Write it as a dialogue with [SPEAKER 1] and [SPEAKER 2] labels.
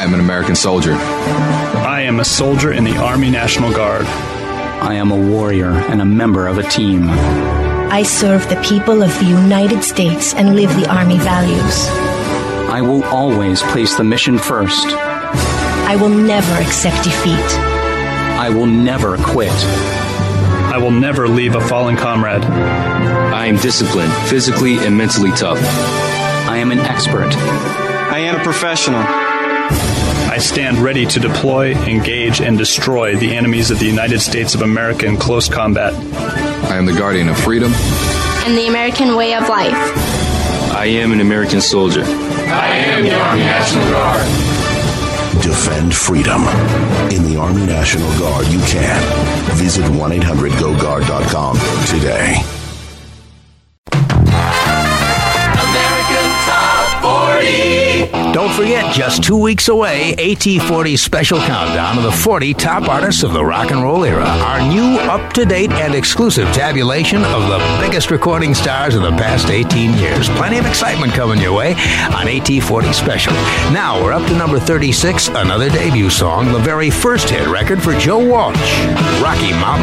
[SPEAKER 1] I am an American soldier.
[SPEAKER 2] I am a soldier in the Army National Guard.
[SPEAKER 3] I am a warrior and a member of a team.
[SPEAKER 4] I serve the people of the United States and live the Army values.
[SPEAKER 3] I will always place the mission first.
[SPEAKER 4] I will never accept defeat.
[SPEAKER 3] I will never quit.
[SPEAKER 2] I will never leave a fallen comrade.
[SPEAKER 1] I am disciplined, physically and mentally tough.
[SPEAKER 3] I am an expert.
[SPEAKER 5] I am a professional.
[SPEAKER 2] I stand ready to deploy, engage, and destroy the enemies of the United States of America in close combat.
[SPEAKER 1] I am the guardian of freedom
[SPEAKER 6] and the American way of life.
[SPEAKER 1] I am an American soldier.
[SPEAKER 7] I am the Army National Guard.
[SPEAKER 8] Defend freedom. In the Army National Guard, you can. Visit 1-800-GO-GUARD.com today.
[SPEAKER 7] American Top 40.
[SPEAKER 9] Don't forget, just 2 weeks away, AT40's special countdown of the 40 top artists of the rock and roll era. Our new, up-to-date, and exclusive tabulation of the biggest recording stars of the past 18 years. Plenty of excitement coming your way on AT40 Special. Now, we're up to number 36, another debut song, the very first hit record for Joe Walsh, Rocky Mountain